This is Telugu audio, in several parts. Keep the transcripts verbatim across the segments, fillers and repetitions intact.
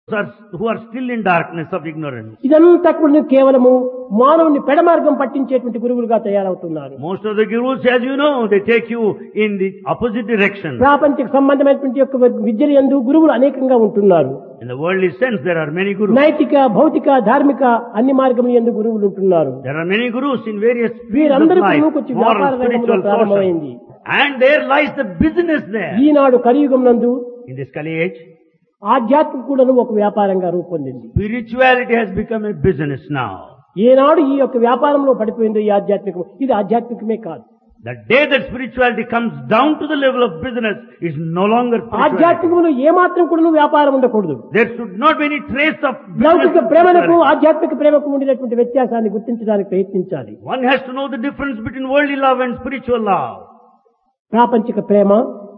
are, who are still in darkness of ignorance. ఇదంతా కూడా కేవలము మానవుని పెడమార్గం పట్టించేటువంటి గురువులుగా తయారవుతున్నారు. Most of the gurus, as you know, they take you in the opposite direction. ప్రాపంచిక సంబంధమైనటువంటి యొక్క విద్యల యందు గురువులు అనేకంగా ఉంటున్నారు. In the worldly sense, there are many gurus. నైతిక, భౌతిక, ధార్మిక అన్ని మార్గముల యందు గురువులు ఉంటున్నారు. There are many gurus in various fields of వీరందరూ life, కొంచెం moral, వ్యాపార రంగంలో spiritual, ప్రారంభమైంది. social. And there lies the business there. ఈనాడు కలియుగం నందు In this Kali age, ఆధ్యాత్మిక కూడా ఒక వ్యాపారంగా రూపొందింది. spirituality has become a business now. ఏనాడు ఈ యొక్క వ్యాపారంలో పడిపోయిందో ఈ ఆధ్యాత్మికం, ఇది ఆధ్యాత్మికమే కాదు. The day that spirituality comes down to the level of business is no longer spirituality. ఆధ్యాత్మికంలో ఏమాత్రం కూడా వ్యాపారం ఉండకూడదు. There should not be any trace of business. లౌకిక in ప్రేమలకు spirituality. ఆధ్యాత్మిక ప్రేమకు ఉండినటువంటి వ్యత్యాసాన్ని గుర్తించడానికి ప్రయత్నించాలి. One has to know the difference between worldly love and spiritual love. ప్రాపంచిక ప్రేమ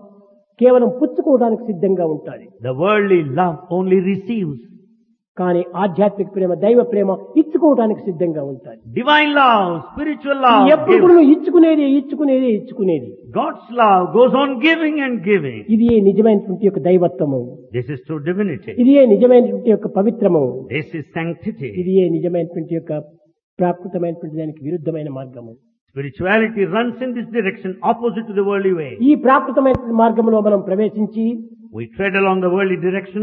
కేవలం పుచ్చుకోవడానికి సిద్ధంగా ఉంటుంది. The worldly love only receives. కానీ ఆధ్యాత్మిక ప్రేమ, దైవ ప్రేమ ఇచ్చుకోవడానికి సిద్ధంగా ఉంటుంది. Divine love, spiritual love ఎప్పుడు gives. కూడా ఇచ్చుకునేది ఇచ్చుకునేది ఇచ్చుకునేది. God's love goes on giving and giving. ఇది ఏ నిజమైనటువంటి యొక్క దైవత్వము, This is true divinity. ఇది ఏ నిజమైనటువంటి యొక్క పవిత్రము, This is sanctity. ఇది ఏ నిజమైనటువంటి యొక్క ప్రాకృతమైనటువంటి దానికి విరుద్ధమైన మార్గము. Spirituality runs in this direction opposite to the worldly way. ఈ ప్రాకృతమైనటువంటి మార్గంలో మనం ప్రవేశించి We tread along the worldly direction.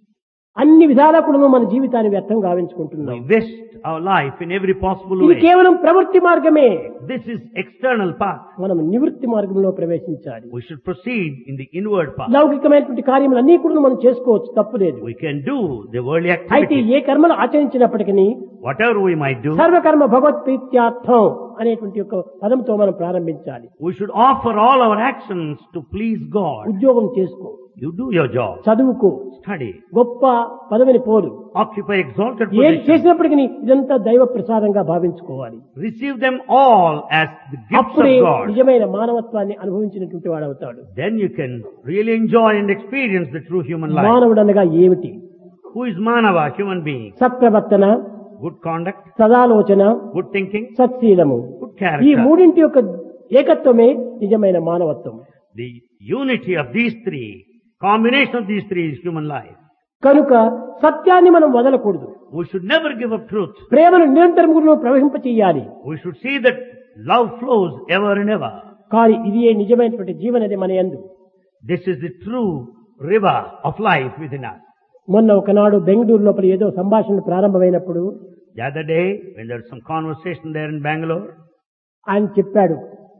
అన్ని విధాలా కూడా మన జీవితాన్ని వ్యర్థం గావించుకుంటున్నాం. We waste our life in every possible ఇది way. కేవలం ప్రవృత్తి మార్గమే. This is external path. మనం నివృత్తి మార్గంలో ప్రవేశించాలి. We should proceed in the inward path. లౌకికమైనటువంటి కార్యములన్నీ కూడా మనం చేసుకోవచ్చు, తప్పులేదు. We can do the worldly అయితే activities. ఏ కర్మలు ఆచరించినప్పటికీ Whatever we might do, సర్వకర్మ భగవత్ప్రీత్యార్థం అనేటువంటి యొక్క పదంతో మనం ప్రారంభించాలి. we should offer all our actions to please God. ఉద్యోగం చేసుకో, You do your job. చదువుకో, Study. గొప్ప పదవిని పోరు, Occupy exalted ఏది position. చేసినప్పటికీ ఇదంతా దైవ ప్రసాదంగా భావించుకోవాలి. Receive them all as the gifts of అప్పుడే God. నిజమైన మానవత్వాన్ని అనుభవించినటువంటి వాడవుతాడు. Then you can really enjoy and experience the true human life. మానవుడు అనగా ఏమిటి? Who is Manava, human being? సత్ప్రవర్తన, Good conduct, సదాలోచన, good thinking, సత్శీలము. good ఈ character. మూడింటి యొక్క ఏకత్వమే నిజమైన మానవత్వం. The unity of these three, combination of these three is human life. కనుక సత్యాన్ని మనం వదలకూడదు. We should never give up truth. ప్రేమను నిరంతరం కూడా ప్రవహింప చేయాలి. We should see that love flows ever and ever. కానీ ఇది ఏ నిజమైనటువంటి జీవనది మన యందు. This is the true river of life within us. మొన్న ఒకనాడు బెంగళూరు లోపల ఏదో సంభాషణ ప్రారంభమైనప్పుడు The other day, when there was some conversation there in Bangalore, ఆయన చెప్పాడు,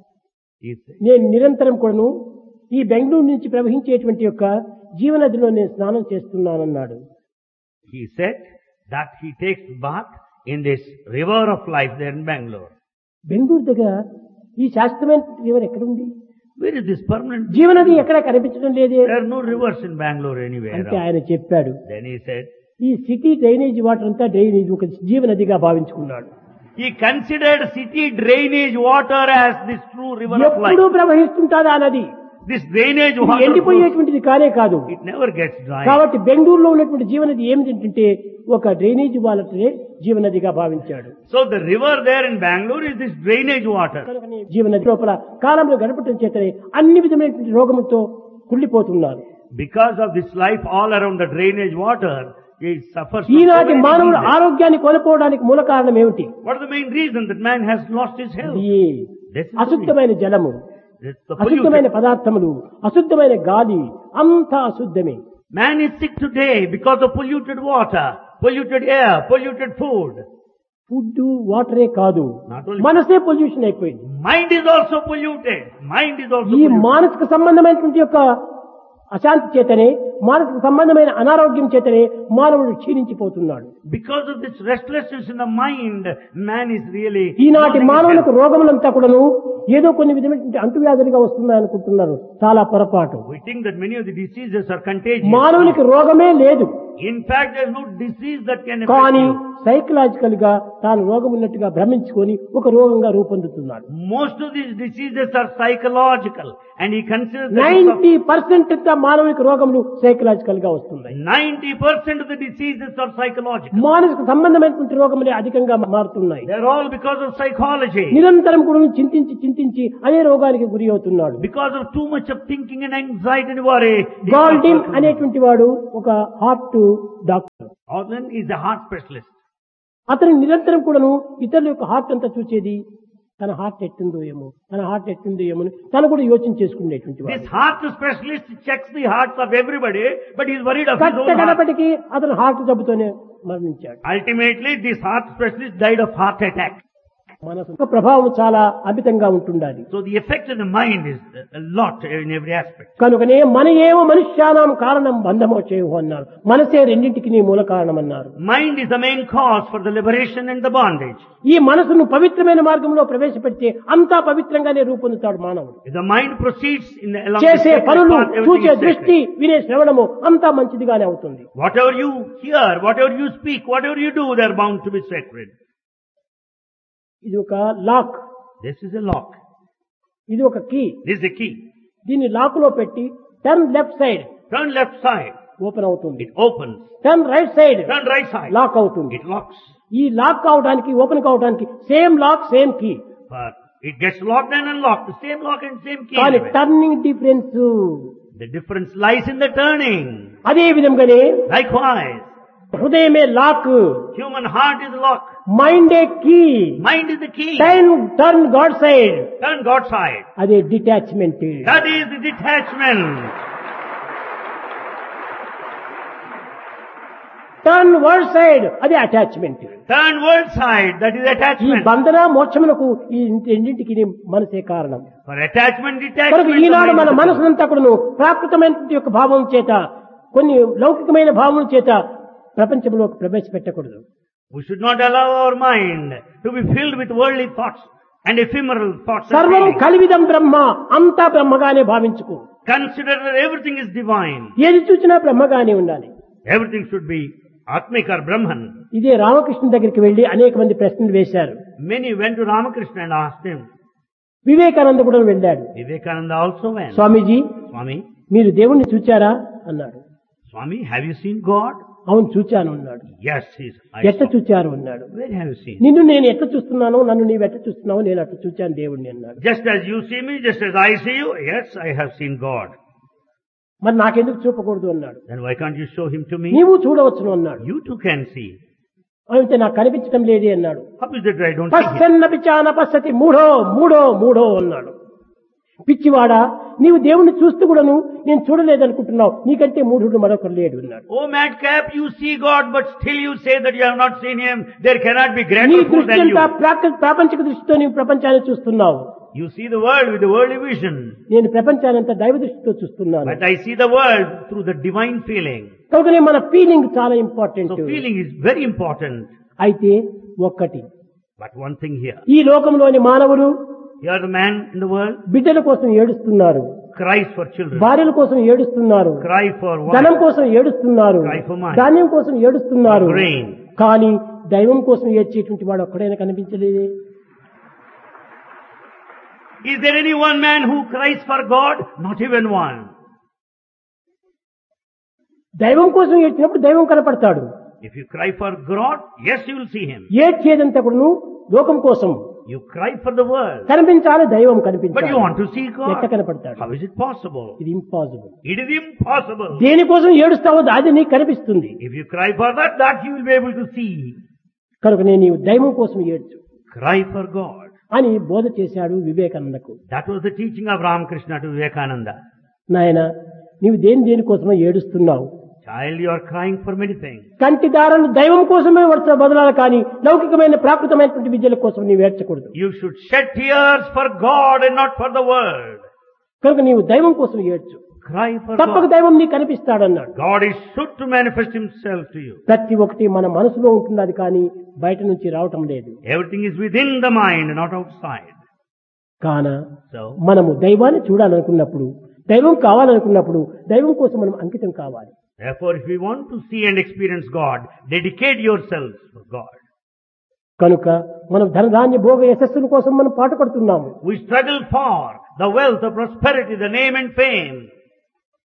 he said, నేను నిరంతరం కూడాను ఈ బెంగళూరు నుంచి ప్రవహించేటువంటి యొక్క జీవనదిలో నేను స్నానం చేస్తున్నానన్నాడు. he said that he takes bath in this river of life there in Bangalore. Bengaluru దగ్గర ఈ శాస్త్రమైన రివర్ ఎక్కడుంది? Where is this permanent? జీవనది ఎక్కడ కనిపించడం లేదే. There are no rivers in Bangalore anywhere. అంటే ఆయన చెప్పాడు, Then he said, ఈ సిటీ డ్రైనేజ్ వాటర్ అంతా డ్రైనేజ్ ఒక జీవనదిగా భావించుకున్నాడు. he considered city drainage water as this true river of ఎప్పుడూ life. ప్రవహిస్తుంటాదా నది? This drainage ఇది water flows, ఎండిపోయేటువంటిది కానే కాదు. it never gets dry. కాబట్టి బెంగళూరులో ఉన్నటువంటి జీవనది ఏమిటంటే ఒక డ్రైనేజ్ వాటరే జీవనదిగా భావించాడు. So the river there in Bangalore is this drainage water. కనుకనే జీవనది లోపల కాలంలో గడపటం చేతనే అన్ని విధమైనటువంటి రోగములతో కుళ్ళిపోతున్నారు. Because of this life all around the drainage water, he suffers from so ఈనాటి many మానవుడు diseases. ఆరోగ్యాన్ని కోల్పోవడానికి మూల కారణం ఏమిటి? What is the main reason that man has lost his health? ఇది This is the అశుద్ధమైన జలము, This is the అశుద్ధమైన polluted. పదార్థములు, అశుద్ధమైన గాలి, అంతా అశుద్ధమే. Man is sick today because of polluted water, polluted air, polluted food. Food వాటరే కాదు, Not only- మనసే పొల్యూషన్ అయిపోయింది. Mind is also polluted. Mind is also ఈ polluted. మానసిక సంబంధమైనటువంటి యొక్క అశాంతి చేతనే, మానసిక సంబంధమైన అనారోగ్యం చేతనే మానవుడు క్షీణించిపోతున్నాడు. Because of this restlessness in the mind, man is really... ఈనాటి losing his మానవులకు health. రోగములంతా కూడాను ఏదో కొన్ని విధమైనటువంటి అంటువ్యాధులుగా వస్తున్నాయనుకుంటున్నారు. చాలా పొరపాటు. We think that many of the diseases are contagious. మానవునికి రోగమే లేదు. In fact, there is no disease that can affect కానీ you. సైకలాజికల్ గా తాను రోగం ఉన్నట్టుగా భ్రమించుకొని ఒక రోగంగా రూపొందుతున్నాడు. Most of these diseases are psychological, and he considers that ninety percent మానవునికి రోగములు సైకలాజికల్ గా వస్తున్నాయి. ninety percent of the diseases are psychological. మానసిక సంబంధమైనటువంటి రోగములే అధికంగా మారుతున్నాయి. They're all because of psychology. నిరంతరం కూడా చింతించి చింతించి అదే రోగానికి గురి అవుతున్నాడు. Because of too much of thinking and anxiety and worry. గాల్డిన్ అనేటువంటి వాడు ఒక heart doctor. Gaulin is a heart specialist. అతను నిరంతరం కూడాను ఇతరుల యొక్క హార్ట్ అంతా చూసేది, తన హార్ట్ ఎట్టుందో ఏమో తన హార్ట్ ఎట్టుందో ఏమో తను కూడా యోచన చేసుకునేటువంటి వాడు. This heart specialist checks the hearts of everybody, but he is worried of his own heart. కట్టకడపటికి అతను హార్ట్ జబ్బుతోనే మరణించాడు. Ultimately, this heart specialist died of heart attack. మనసు యొక్క ప్రభావం చాలా అమితంగా ఉంటుండాలి. So the effect of the mind is a lot in every aspect. కనుకనే మన ఏమో మనుష్యానాం కారణం బంధమో చేయు అన్నారు. మనసే రెండింటికి నీ మూల కారణం అన్నారు. Mind is the main cause for the liberation and the bondage. ఈ మనసును పవిత్రమైన మార్గంలో ప్రవేశపెడితే అంతా పవిత్రంగానే రూపొందుతాడు మానవుడు. If the mind proceeds in the along చేసే the పనులు, path, everything చూసే is దృష్టి, sacred. వినే శ్రవణము అంతా మంచిదిగానే అవుతుంది. Whatever you hear, whatever you speak, whatever you do, they are bound to be sacred. ఇది ఒక lock, This is a lock. ఇది ఒక key. This is the key. దీన్ని లాక్ లో పెట్టి turn left side Turn left side, open అవుతుంది. it opens. Turn right side Turn right side, lock అవుతుంది. it locks. ఈ లాక్ కావడానికి ఓపెన్ కావడానికి same lock same key, But it gets locked and unlocked. The same lock and same key. కానీ turning difference. The difference lies in the turning. అదే విధంగానే Likewise, హృదయమే lock, human heart is lock. మైండే key. Mind is the key. Turn turn God side, Turn God side. అదే detachment. That is the detachment. Turn word side, అదే attachment. Turn world side. That is ఈ attachment. బంధన మోక్షములకు ఈ రెండింటికి మనసే కారణం. For attachment, కనుక detachment. ఈనాడు the మన mind is మనసునంతా కూడాను ప్రాకృతమైన యొక్క భావం చేత కొన్ని లౌకికమైన భావం చేత ప్రపంచంలోకి ప్రవేశపెట్టకూడదు. We should not allow our mind to be filled with worldly thoughts and ephemeral thoughts and సర్వం feelings. కలివిదం బ్రహ్మ, అంతా బ్రహ్మగానే భావించుకో. Consider that everything is divine. ఏది చూసినా బ్రహ్మగానే ఉండాలి. Everything should be Atmik or Brahman. ఇదే రామకృష్ణ దగ్గరికి వెళ్లి అనేక మంది ప్రశ్నలు వేశారు. Many went to Ramakrishna and asked him. Vivekananda కూడా వెళ్ళాడు. Vivekananda also went. స్వామీజీ, Swami, మీరు దేవుణ్ణి చూచారా అన్నాడు. Swami, have you seen God? అవును చూచాను అన్నాడు. Yes, he's. I ఎట్లా saw. చూచారు అన్నాడు. Where have you seen? నిన్ను నేను ఎట్లా చూస్తున్నానో నన్ను నీవు ఎట్లా చూస్తున్నావో నేను అట్లా చూచాను దేవుణ్ణి అన్నాడు. Just as you see me, just as I see you, yes, I have seen God. మరి నాకెందుకు చూపకూడదు అన్నాడు. Then why can't you show him to me? నీవు చూడవచ్చును అన్నాడు. You too can see. అయితే నాకు కనిపించడం లేదే అన్నాడు. How is it I don't see him? పశ్చన్న పిచాన పశ్చతి మూఢో మూఢో మూఢో అన్నాడు. పిచ్చివాడా, నీవు దేవుణ్ణి చూస్తూ కూడాను నేను చూడలేదనుకుంటున్నావు, నీకంటే మూఢుడు మరొకరు లేడు అన్నాడు. Oh madcap, you see God, but still you say that you have not seen him. There cannot be నీ greater fool దృష్టి than అంతా you. ప్రాక- ప్రాపంచిక దృష్టితో నీవు ప్రపంచాన్ని చూస్తున్నావు. You see the world with the worldly vision, నేను ప్రపంచాన్ని అంతా దైవ దృష్టితో చూస్తున్నాను. but I see the world through the divine feeling. కనుకనే మన ఫీలింగ్ చాలా important. So feeling is very important. అయితే ఒక్కటి, But one thing here, ఈ లోకంలోని మానవులు here the man in the world బిడ్డల కోసం ఏడుస్తున్నారు, cries for children, భార్యల కోసం ఏడుస్తున్నారు, cry for ధనం wife, కోసం ఏడుస్తున్నారు, Cry for money. ధాన్యం కోసం ఏడుస్తున్నారు. For grain. కానీ దైవం కోసం ఏడ్చేటువంటి వాడు ఒక్కడైనా కనిపించలేదే. Is there any one man who cries for God? Not even one. దైవం కోసం ఏడ్చినప్పుడు దైవం కనపడతాడు. If you cry for God, yes, you will see him. ఏడ్చేదంతా కూడా లోకం కోసం You cry for the world, కనిపించాలి, దైవం but you కనిపించాలి. want to see ఎట్లా God. కనపడతాడు? How is it possible? ఇది ఇంపాసిబుల్. It is impossible. దేనికోసం ఏడుస్తావో అది నీకు కనిపిస్తుంది. If you cry for that, that you will be able to see. కనుక నేను నీవు దైవం కోసం ఏడ్చు Cry for God. అని బోధ చేశాడు వివేకానందకు. That was the teaching of Ramakrishna to Vivekananda. నాయన, నీవు దేని దేనికోసమో ఏడుస్తున్నావు. Child, you are crying for many things. కంటి దారాలు దైవం కోసమే వర్ష బదలాలి, కానీ లౌకికమైన ప్రాకృతమైనటువంటి విద్యల కోసం నీవు ఏడ్చకూడదు. You should shed tears for God and not for the world. కనుక నీవు దైవం కోసం ఏడ్చు, Cry for తప్పక God. దైవం నీకు కనిపిస్తాడన్నాడు. God is sure to manifest himself to you. ప్రతి ఒక్కటి మన మనసులో ఉంటున్నది, కానీ బయట నుంచి రావటం లేదు. Everything is within the mind, not outside. కాన So, మనము దైవాన్ని చూడాలనుకున్నప్పుడు, దైవం కావాలనుకున్నప్పుడు దైవం కోసం మనం అంకితం కావాలి. therefore, if we want to see and experience God, dedicate yourselves for God. కనుక మనం ధనధాన్య భోగ యశస్సుల కోసం మనం పాటుపడుతున్నాము. We struggle for the wealth, the prosperity, the name and fame.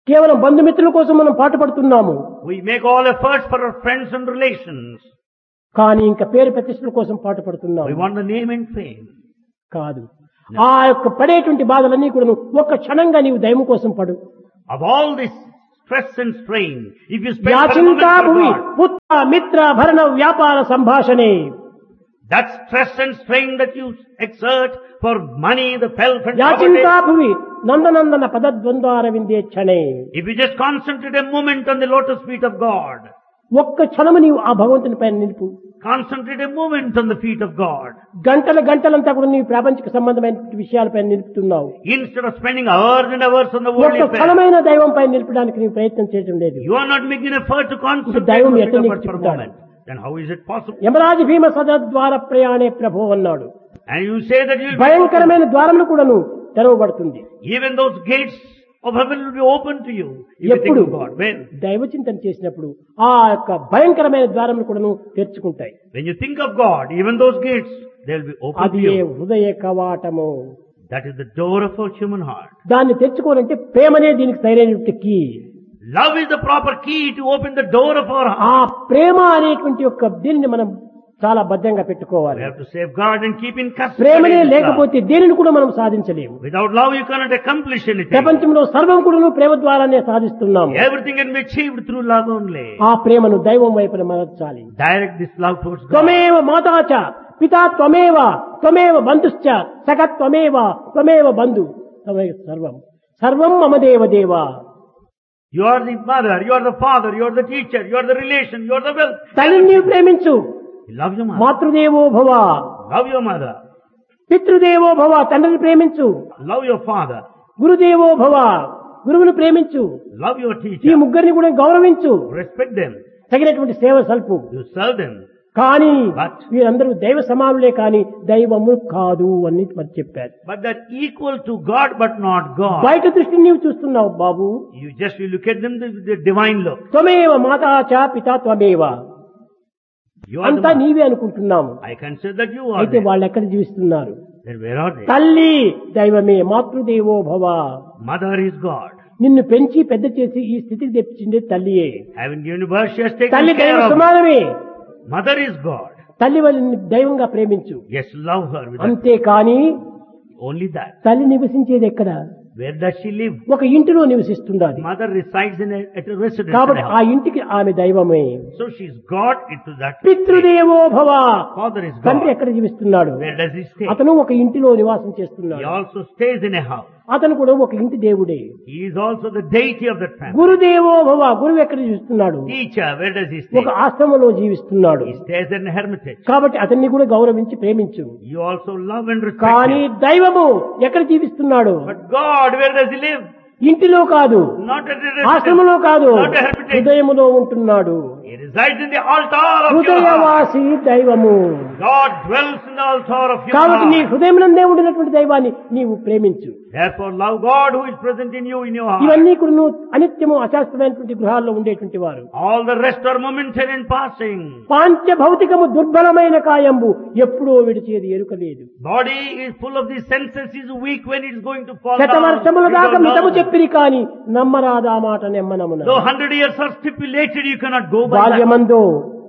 కేవలం బంధుమిత్రుల కోసం మనం పాటుపడుతున్నాము. We make all efforts for our friends and relations. కానీ ఇంకా పేరు ప్రతిష్టల కోసం పాటుపడుతున్నాము. We want the name and fame. కాదు, ఆ యొక్క పడేటువంటి బాధలన్నీ కూడా ఒక్క క్షణంగా నీవు దైవం కోసం పడు. Of all this stress and strain, if you spend for a moment యాచింతా for భూమి God, పుత్ర మిత్ర భరణ వ్యాపార సంభాషణే. that stress and strain that you exert for money, the pelf and యాచింతా poverty, భూమి నందనందన పదద్వంద్వార విందే క్షణే. if you just concentrate a moment on the lotus feet of God, ఒక్క క్షణము నీవు ఆ భగవంతుని పైన నిలుపు. concentrate a moment on the feet of God. గంటల గంటలంతా కూడా నీవు ప్రాపంచిక సంబంధమైన విషయాలపై నిలుపుతున్నావు. Instead of spending hours and hours on the ఒక్క worldly affairs, క్షణమైన దైవం పైన నిలపడానికి నీవు ప్రయత్నం చేయడం లేదు. you are not making an effort to concentrate దైవం on the ఎట్లా feet of నీకు God for a చెప్తాడు? moment. Then how is it possible? Yamaraja భీమ సదద్వార ప్రయాణే ప్రభు అన్నాడు. And you say that you will be భయంకరమైన ద్వారములు కూడాను తెరవబడుతుంది. even those gates of heaven will be open to you if you think ఎప్పుడు of God. When? దైవ చింతన చేసినప్పుడు ఆ యొక్క భయంకరమైన ద్వారములు కూడాను తెరుచుకుంటాయి. When you think of God, even those gates, they will be open to అది ఏ you. హృదయ కవాటము. That is the door of our human heart. దాన్ని తెచ్చుకోవాలంటే ప్రేమనే దీనికి సరైన key. Love is the proper key to open the door of our ఆ heart. ప్రేమ అనేటువంటి యొక్క దీనిని మనం చాలా భద్రంగా We పెట్టుకోవాలి. have to safeguard and keep in custody. ప్రేమనే this love. లేకపోతే దేనిని కూడా మనం సాధించలేము. Without love, you cannot accomplish anything. ప్రపంచంలో సర్వం కూడా ప్రేమ ద్వారానే సాధిస్తున్నాము. Everything can be achieved through love only. ఆ ప్రేమను దైవం వైపున మరచాలి. Direct this love towards God. త్వమేవ మాతాచ పితా త్వమేవ త్వమేవ బంధుశ్చ సఖ త్వమేవ త్వమేవ బంధు త్వమేవ సర్వం సర్వం మమ దేవ దేవ. You are the mother, you are the father, you are the teacher, you are the relation, you are the wealth. తల్లిని నీవు ప్రేమించు. You love your mother. మాతృదేవో భవ. Love your mother. పితృదేవో భవ, తండ్రిని ప్రేమించు. Love your father. గురుదేవో భవ, గురువును ప్రేమించు. Love your ఈ teacher. ముగ్గురిని కూడా గౌరవించు. Respect them. తగినటువంటి సేవ సల్పు. You serve them. కానీ But వీరందరూ దైవ సమానులే కానీ దైవము కాదు అని మరి చెప్పారు. but that equal to God but not God. బయట దృష్టిని నీవు చూస్తున్నావు బాబు. You just you look at them with the divine look. త్వమేవ మాతాచ పితా త్వమేవ. You are the అంతా mother. నీవే అనుకుంటున్నాము. I consider that you are అయితే there. వాళ్ళు ఎక్కడ జీవిస్తున్నారు? Then where are they? తల్లి దైవమే, మాతృదేవో భవ. Mother is God. నిన్ను పెంచి పెద్ద చేసి ఈ స్థితికి తెప్పించింది తల్లియే. Having given you birth, she has taken తల్లి care దైవ of you. సమానమే. Mother is God. తల్లి వాళ్ళని దైవంగా ప్రేమించు. Yes, love her with that. అంతేకాని Only that. తల్లి నివసించేది ఎక్కడ? Where does she live? ఒక ఇంటిలో నివసిస్తుండాలి. Mother resides in a, at a residence. కాబట్టి in a ఆ house. ఇంటికి ఆమె దైవమే. So she's God into that. పితృదేవో భవ. Father is తండ్రి God. ఎక్కడ జీవిస్తున్నాడు? Where does he stay? అతను ఒక ఇంటిలో నివాసం He చేస్తున్నాడు. also stays in a house. అతను కూడా ఒక ఇంటి దేవుడే. He is also the deity of that family. గురుదేవో భవ. గురువు ఎక్కడ జీవిస్తున్నాడు? Teacher, where does he stay? ఒక ఆశ్రమంలో జీవిస్తున్నాడు. He stays in a hermitage. కాబట్టి అతన్ని కూడా గౌరవించి ప్రేమించు. You also love and respect కానీ him. దైవము ఎక్కడ జీవిస్తున్నాడు? But God, where does he live? ఇంటిలో కాదు, Not at a residence. ఆశ్రమంలో కాదు, Not a hermitage. హృదయములో ఉంటున్నాడు. He resides in the altar of your heart. హృదయవాసి దైవము. God dwells in the altar of your కాబట్టి నీ heart. హృదయమునందే ఉండినటువంటి దైవాన్ని నీవు ప్రేమించు. Therefore love God who is present in you in your heart. ఇవన్నీ కూడా నువ్వు అనిత్యము అశాస్త్రమైనటువంటి గృహాల్లో ఉండేటువంటి వారు. All the rest are momentary and passing. పాంచ భౌతికము దుర్బలమైన కాయంబు ఎప్పుడో విడిచేది ఎరుక లేదు. Body is full of the senses, is weak when it is going to fall శత down. వర్షముల You దాకా don't మితము know. చెప్పిరి కాని నమ్మరాదా మాట నెమ్మనమున. Though hundred years are stipulated, you cannot go by that. బాల్యమందో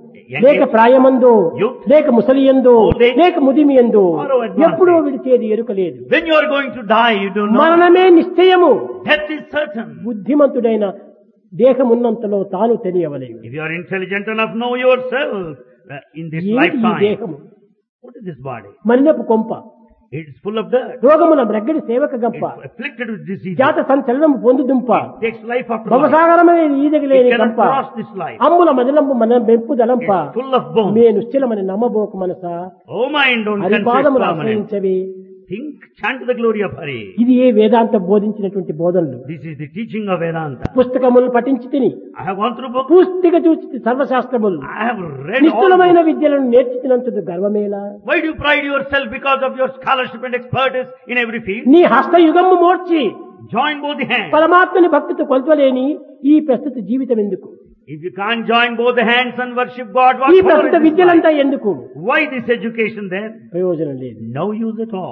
లేక ప్రాయమందో Youth. లేక ముసలియందో Old age. లేక ముదిమియందో Or advanced ఎప్పుడో age. విడిచేది ఎరుక లేదు. When you are going to die, you don't know. మరణమే నిశ్చయము. Death is certain. బుద్ధిమంతుడైన దేహమున్నంతలో తాను తెలియవలేదు. If you are intelligent enough, know yourself uh, in this ఏంటి ఈ lifetime. దేహము? What is this body? మలినపు కొంప, It is full of dirt. రోగముల బ్రగ్గడి సేవక గంప, It's afflicted with disease. జాత సంచలనము పొందు దుంప, It takes life after life. భవసాగరమైన ఈదగలేని It cannot గంప, cross this life. అమ్ముల మదిలంపు మన బెంపు దలంప, It's full of bones. May నిశ్చలమని నమ్మబోకు Manasa, Oh mind, don't confess హరిపాదములు permanent. ఆశ్రయించవి. Think, chant the glory of Hari. ఇది ఏ వేదాంత బోధించినటువంటి బోధనలు. This is the teaching of Vedanta. పుస్తకములు పఠించి తిని I have gone through books. పూర్తిగా చూచి సర్వశాస్త్రములు I have read all నిష్ఠులమైన books. విద్యలను నేర్చినందుకు గర్వమేలా? Why do you pride yourself because of your scholarship and expertise in every field? నీ హస్తయుగము మోర్చి Join both the hands. పరమాత్మని భక్తితో కొలతలేని ఈ ప్రస్తుత జీవితం ఎందుకు? If you can't join both the hands and worship God, what ఈ for ప్రస్తుత is this విద్యలంతా life? ఎందుకు? Why this education then? ప్రయోజనం లేదు. No use at all.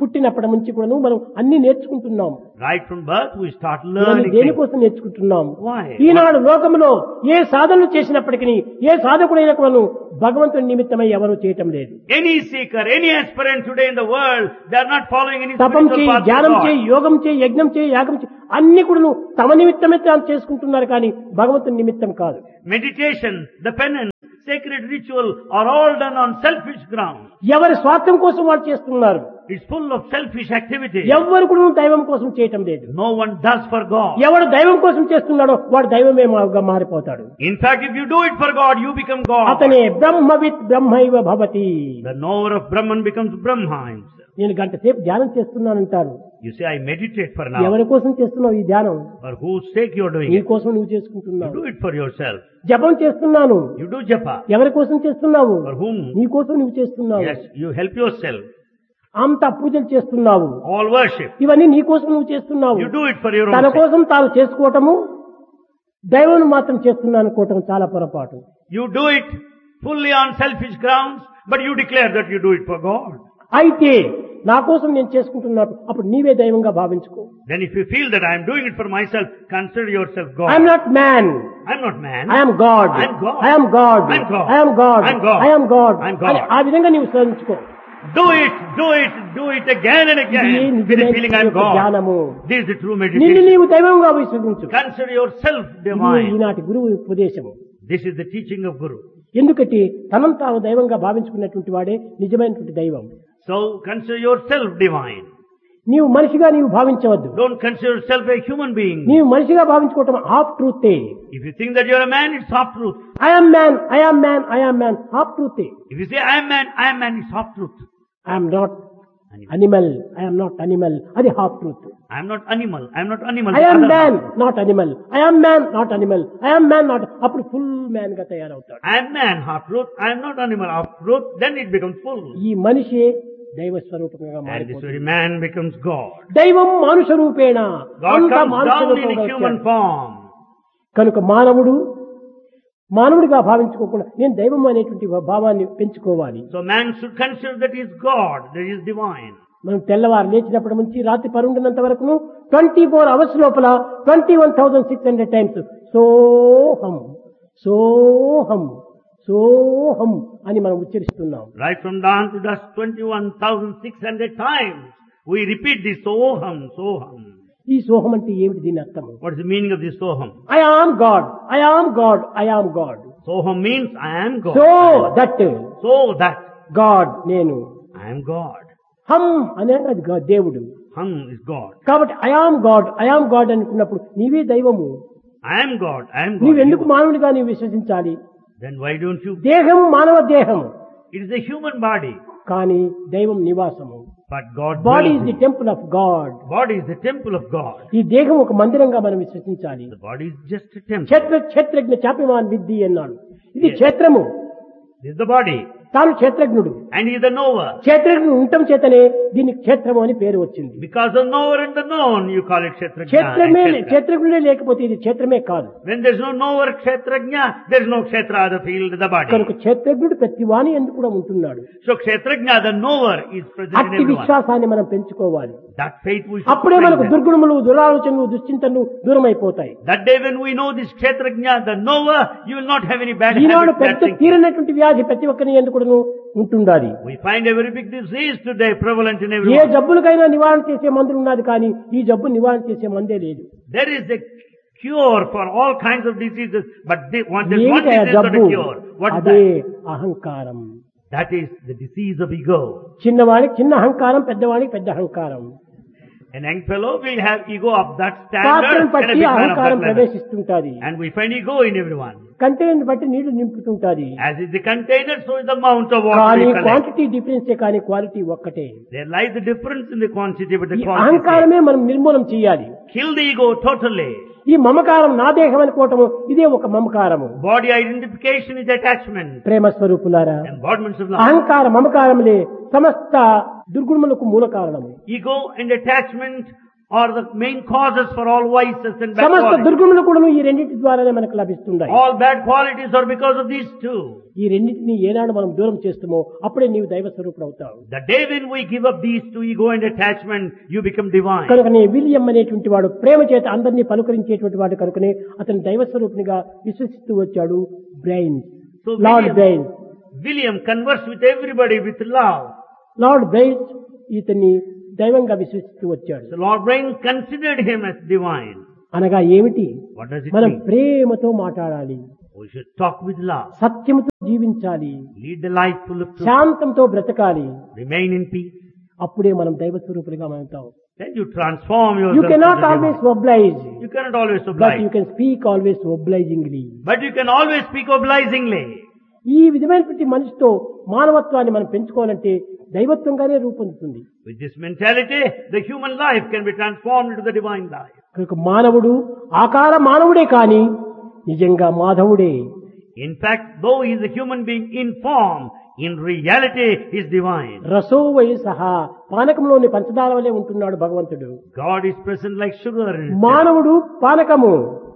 పుట్టినప్పటి నుంచి కూడా మనం అన్ని నేర్చుకుంటున్నాం. Right from birth we start మనం learning things. దేనికోసం నేర్చుకుంటున్నాం? Why? ఈనాడు లోకంలో ఏ సాధనలు చేసినప్పటికీ ఏ సాధకుడైన మనం భగవంతుని నిమిత్తమై ఎవరు చేయటం లేదు. Any seeker, any aspirant today in the world, they are not following any తపం spiritual చేయి, path to ధ్యానం God. చేయి, యోగం చేయి, యజ్ఞం చేయి, యాగం చేయి అన్ని కూడా తమ నిమిత్తమే తాను చేసుకుంటున్నారు కానీ భగవంతుని నిమిత్తం కాదు. Meditation, the penance, sacred ritual are all done on selfish grounds. ఎవరి స్వార్థం కోసం వాళ్ళు చేస్తున్నారు. It's full of selfish activity. ఎవ్వరు కూడా దైవం కోసం చేయటం లేదు. No one does for God. ఎవడు దైవం కోసం చేస్తున్నాడో వాడు దైవమే మా- మారిపోతాడు. In fact, if you do it for God, you become God. అతనే బ్రహ్మవిత్ బ్రహ్మైవ భవతి. The knower of Brahman becomes Brahma himself. నేను గంట సేపు ధ్యానం చేస్తున్నానంటాను. You say, I meditate for now. ఎవరి కోసం చేస్తున్నావు ఈ ధ్యానం? For whose sake you are doing నీ it? కోసం నువ్వు You చేసుకుంటున్నావు. do it for yourself. జపం చేస్తున్నాను. You do japa. ఎవరి కోసం చేస్తున్నావు? For whom? నీ కోసం నువ్వు చేస్తున్నావు. Yes, you help yourself. అంత పూజలు చేస్తున్నావు. All worship. ఇవన్నీ నీ కోసం నువ్వు చేస్తున్నావు. You do it for your తన own sake. కోసం తాను చేసుకోవటము దైవం మాత్రం చేస్తున్నా అనుకోవటం చాలా పొరపాటు. You do it fully on selfish grounds, but you declare that you do it for God. అయితే నా కోసం నేను చేసుకుంటున్నాను అప్పుడు నీవే దైవంగా భావించుకో. Then if you feel that I am doing it for myself, consider yourself God. I'm not man, I'm not man. I'm God, I'm God. I'm God, I'm God. I'm God, I'm God. I'm God I'm God. అని ఆ విధంగా నీవు శ్రమించుకో. Do it, do it, do it again and ఇది again with the నిజమైన feeling I'm యొక్క God. జ్ఞానము. This is the true నిన్ను meditation. నీవు దైవంగా విశ్వసించు. Consider yourself ఇది divine. ఈనాటి గురువు ఉపదేశము. This is the teaching of Guru. ఎందుకంటే తనను తాను దైవంగా భావించుకున్నటువంటి వాడే నిజమైనటువంటి దైవం. So consider yourself divine. నీవు మనిషిగా నీవు భావించవద్దు. Don't consider yourself a human being. నీవు మనిషిగా భావించుకోవటం half ట్రూతే. If you think that you're a man, it's half truth. I'm man, I'm man, I'm man half ట్రూతే. If you say I am man, I am man, it's half truth. I'm not animal, I'm not animal అది half truth. I am not animal. I am not animal. I'm The other man half. Not animal, I'm man not animal, I'm man not అప్పుడు ఫుల్ మ్యాన్ గా తయారవుతాడు. I am man, half truth. I am not animal, half truth. Then it becomes full. ఈ మనిషి దైవ స్వరూపంగా And this మారిపోతాడు. very man becomes God. దైవం మానుష రూపేణ God అంతా comes మానుష down in రూపంగా a human వచ్చాడు. form. కనుక మానవుడు మానవుడిగా భావించుకోకుండా నేను దైవం అనేటువంటి భావాన్ని పెంచుకోవాలి. So man should consider that he is God, that he is divine. మనం తెల్లవారు లేచినప్పటి నుంచి రాత్రి పరుండినంత వరకు ట్వంటీ ఫోర్ అవర్స్ లోపల twenty one thousand six hundred times సోహం సోహం సోహం అని మనం ఉచ్చరిస్తున్నాం. Right from dawn to dusk, twenty-one thousand six hundred times, we repeat this Soham, Soham. ఈ సోహం అంటే ఏమిటి? దీని అర్థం What is the meaning of this Soham? I am God, I am God, I am God. Soham means I am God. So that So that God నేను, I am God. హం అనే అది గా- దేవుడు. Hum is God. కాబట్టి I am God, I am God అనుకున్నప్పుడు నీవే దైవము. I am God, I am God. నీవెందుకు You- మానవుడిగా నీవు విశ్వసించాలి? Then why don't you? దేహము మానవ దేహము It is a human body. కానీ దైవం నివాసము. But God body dwells is the in- temple of God. Body is the temple of God. ఈ దేహం ఒక మందిరంగా మనం విశ్వసించాలి. The body is just a temple. క్షేత్ర క్షేత్రజ్ఞ చాపిమాన్ విద్ది అన్నాడు. ఇది క్షేత్రము, This is the body. తాను క్షేత్రజ్ఞుడు. And he is the knower. క్షేత్రజ్ఞుడు ఉండటం చేతనే దీనికి క్షేత్రము అని పేరు వచ్చింది. Because the knower and the known, you call it Kshetrajna. and క్షేత్రమే Kshetra. క్షేత్రజ్ఞుడే లేకపోతే ఇది క్షేత్రమే కాదు. When there is no knower Kshetrajna, there is no Kshetra, the field, the body. కనుక క్షేత్రజ్ఞుడు ప్రతి వాణి ఎందుకు కూడా ఉంటున్నాడు. So Kshetrajna, the knower, is present in అట్టి everyone. విశ్వాసాన్ని మనం పెంచుకోవాలి. That faith we should అప్పుడే మనకు strengthen. దుర్గుణములు, దురాలోచనలు, దుశ్చింతనలు దూరం అయిపోతాయి. That day when we know this Kshetrajna, the knower, you will not have any bad Eenadu habits. bad పెద్ద thinking. తీరనటువంటి వ్యాధి ప్రతి ఒక్కరిని ఎందుకు ఉంటుండాలి. We find a very big disease today prevalent in A everyone. జబ్బులకైనా నివారణ చేసే మందులు ఉన్నది కానీ ఈ జబ్బు నివారణ చేసే మందే లేదు. There is a cure for all kinds of diseases, but they, one, there's one ఏమిటి ఆ disease not జబ్బు? a cure. What is అదే that? అహంకారం. That is the disease of ego. చిన్నవాడికి చిన్న అహంకారం, పెద్దవాడికి పెద్ద అహంకారం. An young fellow will have ego of that standard పాత్రను and a బట్టి big man of అహంకారం that level. ప్రవేశిస్తుంటాది. And we find ego in everyone. Container బట్టి నీళ్లు నింపుతుంటాది. As is the container, so is the amount of water కానీ we collect. క్వాంటిటీ డిఫరెన్సే కానీ క్వాలిటీ ఒక్కటే. There lies the difference in the quantity, but the ఈ quality. అహంకారమే మనం నిర్మూలన చేయాలి. Kill the ego totally. ఈ మమకారం నా దేహం అనుకోవటము ఇదే ఒక మమకారము. Body identification is attachment. ప్రేమ స్వరూపులారా, Embodiments of love. అహంకార మమకారములే సమస్త దుర్గుణములకు మూల కారణము. Ego and attachment are the main causes for all vices and bad సమస్త qualities. దుర్గుణములు కూడా ఈ రెండింటి ద్వారానే మనకు లభిస్తున్నాయి. All bad qualities are because of these two. ఈ రెండింటిని ఏనాడు మనం దూరం చేస్తామో అప్పుడే నీవు దైవ స్వరూపుడు అవుతావు. The day when we give up these two, ego and attachment, you become divine. కనుకనే విలియం అనేటువంటి వాడు ప్రేమ చేత అందరినీ పలుకరించేటువంటి వాడు కనుకనే అతను దైవ స్వరూపునిగా విశ్వసిస్తూ వచ్చాడు. Brain So lord William, brain William conversed with everybody with love. Lord brain ఇతన్ని దైవంగా విశ్వసిస్తూ వచ్చాడు. So Lord Brain considered him as divine. అనగా ఏమిటి? What does it మనం mean? ప్రేమతో మాట్లాడాలి, We should talk with love. సత్యముతో జీవించాలి, Lead the life full of truth. శాంతంతో బ్రతకాలి. Remain in peace. అప్పుడే మనం దైవ స్వరూపులుగా అవుతాం. Then you transform You yourself. cannot into always divine. oblige, You cannot always but oblige. you can speak always obligingly. But you can always speak obligingly. ఈ విధమైనటువంటి మనిషితో మానవత్వాన్ని మనం పెంచుకోవాలంటే దైవత్వంగానే రూపొందుతుంది. With this mentality, the human life can be transformed into the divine life. కనుక మానవుడు ఆకార మానవుడే కాని నిజంగా మాధవుడే. In fact, though he is a human being in form, in reality he is divine. రసోవై సహా పానకంలోని పంచదార వలె ఉంటున్నాడు భగవంతుడు. God is present like sugar in his మానవుడు పానకము,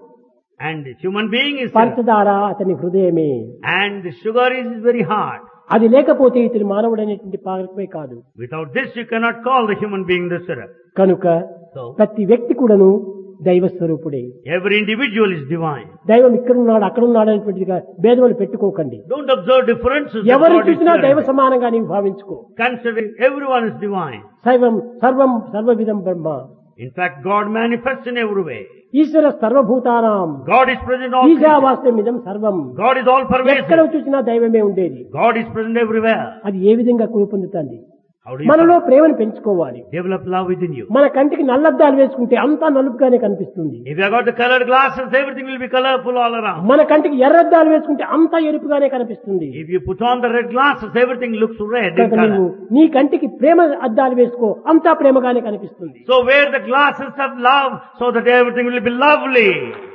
and the human being is పంచదార అతని హృదయమే. and the sugar is his very heart. అది లేకపోతే ఇతని మానవుడు అనేటువంటి పానకమే కాదు. Without this you cannot call the human being the syrup. కనుక So ప్రతి వ్యక్తి కూడాను దైవ స్వరూపుడే. every individual is divine. దైవం ఇక్కడున్నాడు అక్కడున్నాడు అనేటువంటిదిగా భేదములు పెట్టుకోకండి. Don't observe differences. that ఎవరు God is చూసినా దైవ different. సమానంగా నీవు భావించుకో. Considering everyone is divine. సర్వం సర్వం సర్వవిధం బ్రహ్మ. In fact, God manifests in every way. ఈశ్వర సర్వభూతానాం God is present in all creatures. ఈశావాస్యమిదం సర్వం. God is all ఎక్కడ pervasive. చూసినా దైవమే ఉండేది. God is present everywhere. అది ఏ విధంగా కూపొందుతుంది? How do you మనలో ప్రేమను పెంచుకోవాలి. develop love within you? మన కంటికి నల్లద్దాలు వేసుకుంటే అంతా నలుపుగానే కనిపిస్తుంది. If you have got the colored glasses, everything will be colorful all around. మన కంటికి ఎర్రద్దాలు వేసుకుంటే అంతా ఎరుపుగానే కనిపిస్తుంది. If you put on the red glasses, everything looks red in కనుక నీవు color. నీ కంటికి ప్రేమ అద్దాలు వేసుకో, అంతా ప్రేమగానే కనిపిస్తుంది. So wear the glasses of love so that everything will be lovely.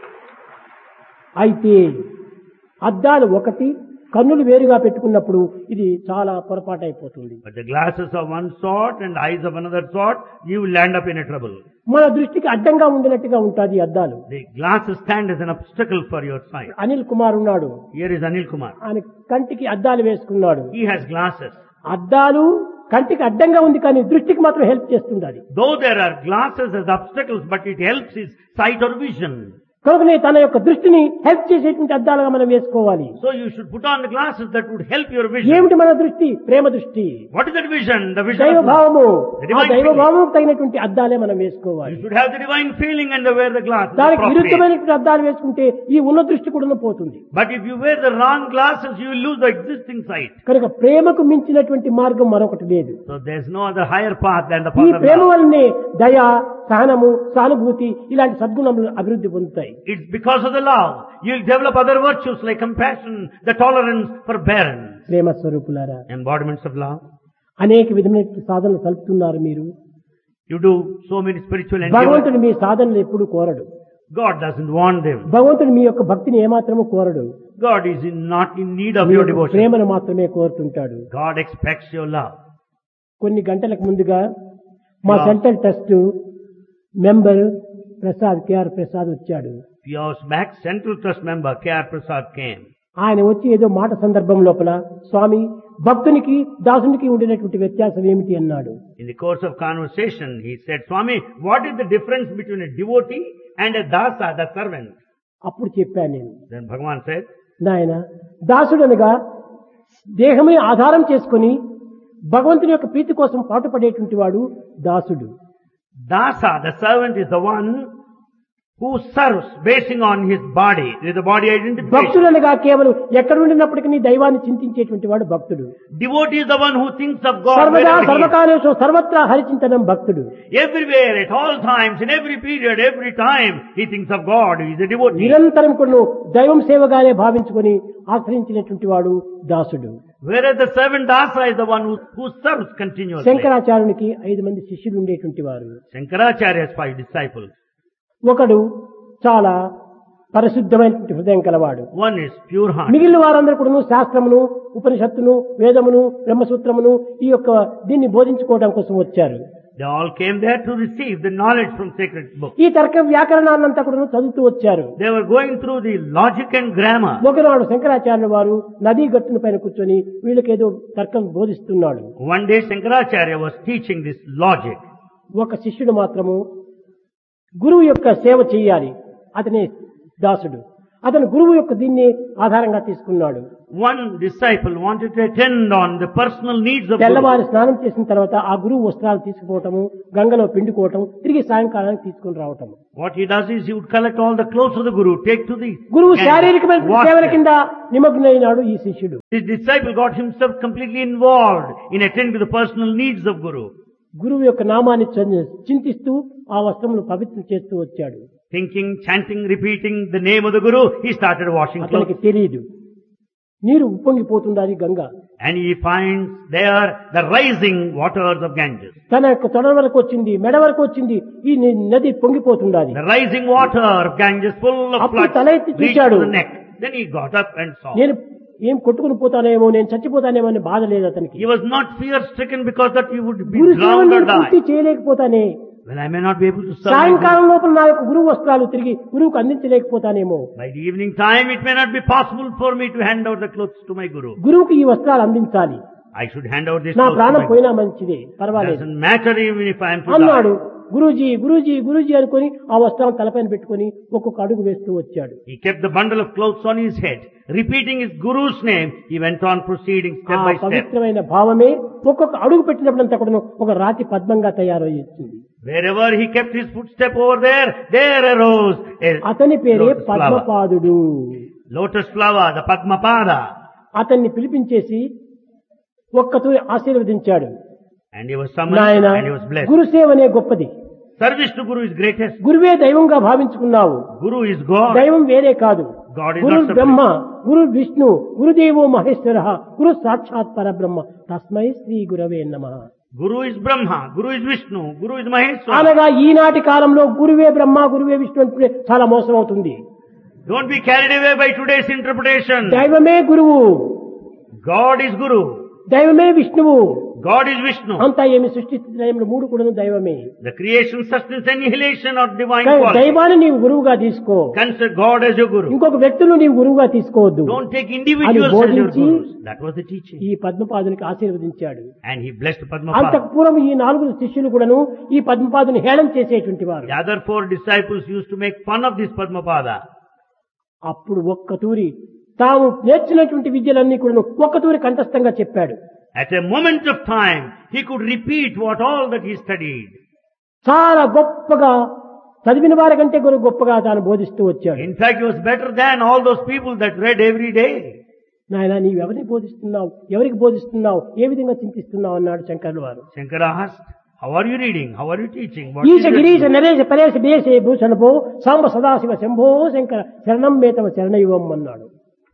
అయితే అద్దాలు ఒకటి, కన్నులు వేరుగా పెట్టుకున్నప్పుడు ఇది చాలా పొరపాటు అయిపోతుంది. But the glasses of one sort and eyes of another sort, you will end up in a trouble. మన దృష్టికి అడ్డంగా ఉండినట్టుగా ఉంటుంది ఈ అద్దాలు. The glasses stand as an obstacle for your sight. Anil Kumar ఉన్నాడు, Here is Anil Kumar. ఆయన కంటికి అద్దాలు వేసుకున్నాడు. He has glasses. అద్దాలు కంటికి అడ్డంగా ఉంది కానీ దృష్టికి మాత్రం హెల్ప్ చేస్తుంది అది. Though there are glasses as obstacles, but it helps his sight or vision. కనుకనే తన యొక్క దృష్టిని హెల్ప్ చేసేటువంటి అద్దాలుగా మనం వేసుకోవాలి. So you should put on the glasses that would help your vision. ఏమిటి మన దృష్టి? ప్రేమ దృష్టి, What is that vision? The vision దైవ of love. భావము. The ఆ divine దైవ feeling. భావముకు తగినటువంటి అద్దాలే మనం వేసుకోవాలి. You should have the divine feeling and wear the glasses. దానికి appropriate. విరుద్ధమైనటువంటి అద్దాలు వేసుకుంటే ఈ ఉన్న దృష్టి కూడా పోతుంది. But if you wear the wrong glasses, you will lose the existing sight. కనుక ప్రేమకు మించినటువంటి మార్గం మరొకటి లేదు. So there is no other higher path than the ఈ path of ప్రేమ love. వల్లనే దయ, సహనము, సానుభూతి ఇలాంటి సద్గుణములు అభివృద్ధి పొందుతాయి. It's because of the love. You will develop other virtues like compassion, the tolerance, forbearance. ప్రేమ స్వరూపులారా, Embodiments of love. అనేక విధమైన సాధనలు సలుపుతున్నారు మీరు. You do so many spiritual endeavors. భగవంతుడు మీ సాధనలు ఎప్పుడు కోరడు. God doesn't want them. భగవంతుడు మీ యొక్క భక్తిని ఏమాత్రము కోరడు. God is in, not in need of me your యొక్క devotion. ప్రేమను మాత్రమే కోరుతుంటాడు. God expects your love. కొన్ని గంటలకు ముందుగా మా Yeah. Central trust member Prasad KR Prasad వచ్చాడు. Few hours back, Central Trust member K R Prasad came. ఆయన వచ్చి ఏదో మాట సందర్భం లోపల స్వామి భక్తునికి దాసునికి ఉండినటువంటి వ్యత్యాసం ఏమిటి అన్నాడు. In the course of conversation, he said, Swami, what is the difference between a devotee and a dasa, the servant? అప్పుడు చెప్పాను నేను, Then Bhagavan said, నాయన దాసుడు అనగా దేహమే ఆధారం చేసుకుని భగవంతుని యొక్క ప్రీతి కోసం పాటుపడేటువంటి వాడు దాసుడు. Dasa, the servant, is the one who serves basing on his body, with the body identification. భక్తుడు అనగా కేవలం ఎక్కడ ఉండినప్పటికీ దైవాన్ని చింతించేటువంటి వాడు భక్తుడు. Devotee is the one who thinks of God సర్వదా wherever he is. సర్వకాలేషు సర్వత్రా హరిచింతనం భక్తుడు. Everywhere, at all times, in every period, every time, he thinks of God. He is a devotee. నిరంతరం కూడా దైవం సేవగానే భావించుకొని ఆశ్రయించినటువంటి వాడు దాసుడు. Whereas the servant dasa is the one who, who serves continuously. శంకరాచార్యునికి ఐదు మంది శిష్యులు ఉండేటువంటి వారు. Shankaracharya has five disciples. ఒకడు చాలా పరిశుద్ధమైనటువంటి హృదయం కలవాడు. One is pure heart. మిగిలిన వారందరూ కూడా శాస్త్రమును, ఉపనిషత్తును, వేదమును, బ్రహ్మసూత్రమును ఈ యొక్క దీన్ని బోధించుకోవడం కోసం వచ్చారు. They all came there to receive the knowledge from sacred book. ఈ తర్క వ్యాకరణాన్నంతా కూడా చదువుతూ వచ్చారు. They were going through the logic and grammar. ఒకనాడు శంకరాచార్యుల వారు నదీ గట్టున పైన కూర్చొని వీళ్ళకేదో తర్కం బోధిస్తున్నాడు. One day Shankaracharya was teaching this logic. ఒక శిష్యుడు మాత్రము గురువు యొక్క సేవ చేయాలి, అతనే దాసుడు. అతను గురువు యొక్క దీన్ని ఆధారంగా తీసుకున్నాడు. One disciple wanted to attend on the personal needs of Guru. తెల్లవారి స్నానం చేసిన తర్వాత ఆ గురువు వస్త్రాలు తీసుకుపోవటము, గంగలో పిండుకోవటం, తిరిగి సాయంకాలానికి తీసుకుని రావటం. What he does is he would collect all the clothes of the Guru, take to the గురువు and శారీరకమైన wash సేవల them. కింద నిమగ్నైనాడు ఈ శిష్యుడు. This disciple got himself completely involved in attending to the personal needs of Guru. గురువు యొక్క నామాన్ని చ- చింతిస్తూ ఆ వస్త్రములు పవిత్రం చేస్తూ వచ్చాడు. Thinking, chanting, repeating the name of the Guru, he started washing అతనికి clothes. తెలియదు నీరు ఉప్పొంగిపోతుండాలి Ganga. And he finds there the rising waters of Ganges. తన యొక్క తొడ వరకు వచ్చింది, మెడ వరకు వచ్చింది, ఈ ని- నది పొంగిపోతుండాలి. The rising water of Ganges full of అప్పుడు floods తల ఎత్తి reached చూశాడు. to the neck. Then he got up and saw. నేను ఏం కొట్టుకుని పోతానేమో, నేను చచ్చిపోతానేమో అని బాధ లేదు అతనికి. He was not fear stricken because that he would be Guru drowned or సేవను పూర్తి die. చేయలేకపోతానే, Well, I may not be able to serve. సాయంకాలం లోపల నా యొక్క గురువు వస్త్రాలు తిరిగి గురువుకు అందించలేకపోతానేమో. By the evening time, it may not be possible for me to hand out the clothes to my Guru. గురువుకి ఈ వస్త్రాలు అందించాలి. I should hand out this నా clothes to ప్రాణం my పోయినా Guru. మంచిదే, పర్వాలేదు Doesn't matter even if I am to అన్నాడు. die. గురూజీ గురూజీ గురూజీ అనుకొని ఆ వస్త్రాలను తలపైన పెట్టుకొని ఒక్కొక్క అడుగు వేస్తూ వచ్చాడు. He kept the bundle of clothes on his head. Repeating his Guru's name, he went on proceeding ఆ step by step. పవిత్రమైన భావమే ఒక్కొక్క అడుగు పెట్టినప్పుడంతా కూడా ఒక రాతి పద్మంగా తయారయ్యింది. Wherever he kept his footstep over there, there arose a అతని పేరే lotus flower. పద్మపాదుడు. Lotus flower, the Padmapada. అతన్ని పిలిపించేసి ఒక్కతూ ఆశీర్వదించాడు. And he was summoned నాయన and he was blessed. గురుసేవనే గొప్పది, Service to Guru is greatest. గురువే దైవంగా భావించుకున్నావు. Guru is God. దైవం వేరే కాదు. God is Guru not separate. బ్రహ్మ, గురు విష్ణు, గురుదేవో మహేశ్వర, గురు సాక్షాత్ పరబ్రహ్మ, తస్మై శ్రీ గురవే నమః. Guru is Brahma, Guru is Vishnu, Guru is Maheshwara. అనగా ఈనాటి కాలంలో గురువే బ్రహ్మ, గురువే విష్ణు అంటే చాలా మోసం అవుతుంది. Don't be carried away by today's interpretation. దైవమే గురువు, God is Guru. దైవమే విష్ణువు, God is Vishnu. అంతా ఏమి సృష్టించడంలో మూడు కూడా దైవమే. The creation, sustenance, annihilation are divine కానీ qualities. దైవాన్ని నీవు గురువుగా తీసుకో, Consider God as your Guru. ఇంకొక వ్యక్తులు నీవు గురువుగా తీసుకోవద్దు. Don't take individuals as your బోధించి Gurus. That was the teaching. ఈ పద్మపాదునికి ఆశీర్వదించాడు. And he blessed అంతకు Padmapada. పూర్వం ఈ నాలుగు శిష్యులు కూడాను ఈ పద్మపాదుని హేళన చేసేటువంటి వారు. The other four disciples used to make fun of this Padmapada. అప్పుడు ఒక్క తూరి తాము నేర్చినటువంటి విద్యలన్నీ కూడా ఒక్క తూరి కంఠస్థంగా చెప్పాడు. At a moment of time, he could repeat what all that he studied. చాలా గొప్పగా చదివిన వారి కంటే కూడా గొప్పగా తాను బోధిస్తూ వచ్చాడు. In fact, he was better than all those people that read every day. నాయన నీవు ఎవరికి బోధిస్తున్నావు, ఎవరికి బోధిస్తున్నావు, ఏ విధంగా చింతిస్తున్నావు అన్నాడు శంకరుల వారు. Shankara asked, how are you reading? How are you teaching? What ఈశ is గిరీశ it? నరేశ పరేశ బిరేశే భూషణభో సాంబ సదాశివ శంభో శంకర శరణం మేతవ శరణయువం అన్నాడు.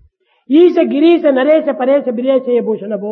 ఈశ గిరీశ నరేశ పరేశ బిరేశే భూషణభో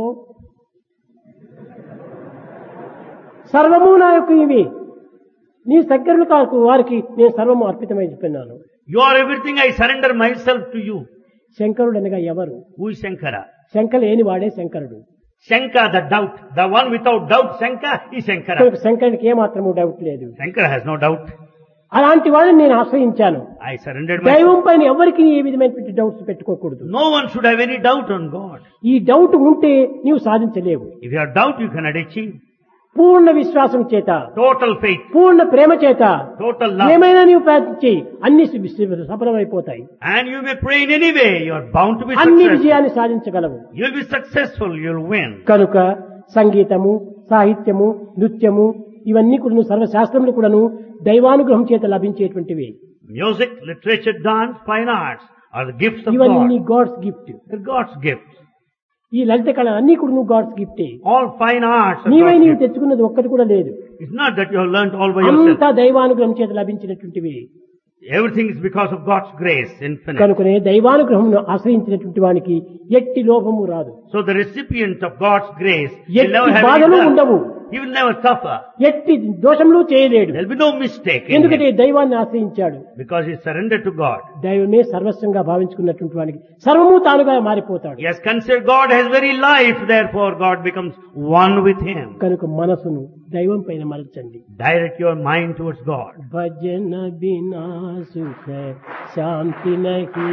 సర్వము నా యొక్క ఇవి నీ దగ్గరలు కాకు వారికి నేను సర్వము అర్పితమై చెప్పినాను. You are everything, I surrender myself to you. శంకరుడు అనగా ఎవరు? Who is Shankara? శంక లేని వాడే శంకరుడు. Shanka, the doubt. The one without doubt, Shanka is Shankara. కనుక శంకరునికి ఏమాత్రము డౌట్ లేదు. Shankara has no doubt. అలాంటి వాడిని నేను ఆశ్రయించాను. I surrendered myself. దైవం పైన ఎవరికి ఏ విధమైనటువంటి డౌట్స్ పెట్టుకోకూడదు. No one should have any doubt on God. ఈ డౌట్ ఉంటే నీవు సాధించలేవు. If you have doubt, you cannot achieve. పూర్ణ విశ్వాసం చేత, Total faith, పూర్ణ ప్రేమ చేత total love. ఏమైనా నీవు ప్రార్థించి అన్ని C- సఫలమైపోతాయి. And you may pray in any way, you are bound to be అన్ని successful. విజయాన్ని సాధించగలవు. You will be successful, you will win. కనుక సంగీతము, సాహిత్యము, నృత్యము ఇవన్నీ కూడా సర్వశాస్త్రములు కూడాను దైవానుగ్రహం చేత లభించేటువంటివి. Music, literature, dance, fine arts are the gifts of ఇవన్నీ God. God's gift. They're God's gifts. ఈ లలిత కళ అన్ని కూడా నువ్వు God's గిఫ్టే. All fine arts are నీవై God's నీవు gifts. తెచ్చుకున్నది ఒక్కటి కూడా లేదు. It's not that you have learnt all by yourself. అంతా దైవానుగ్రహం చేత లభించినటువంటివి. Everything is because of God's grace, infinite. కనుకనే దైవానుగ్రహం ఆశ్రయించినటువంటి వానికి ఎట్టి లోపము రాదు, So the recipient of God's grace will ఎట్టి never have బాధలు any doubt. ఉండవు. he will never suffer. ఎట్టి దోషములు చేయలేడు. There will be no mistake in ఎందుకంటే him, దైవాన్ని ఆశ్రయించాడు. because he surrendered to God. దైవమే సర్వస్వంగా భావించుకున్నటువంటి వానికి సర్వము తానుగా మారిపోతాడు. He has considered God as very life, therefore God becomes one with him. కనుక మనసును దైవం పైన మలచండి. Direct your mind towards God. భజన బినా సుఖ శాంతి నహీ,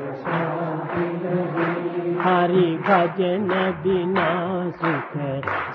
హరి భజన బినా సుఖ